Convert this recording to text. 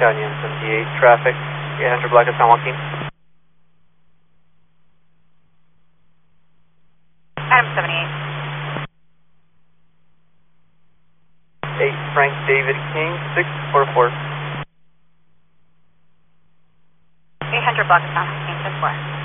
Canyon 78, traffic, 800 block of San Joaquin. Adam 78. 8 Frank David King, 644. 800 block of San Joaquin, 4.